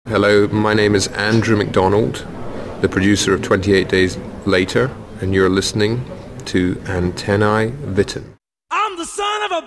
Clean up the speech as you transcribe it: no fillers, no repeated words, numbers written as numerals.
Hello, my name is Andrew McDonald, the producer of 28 Days Later, and you're listening to Antennae Vitae. I'm the son of a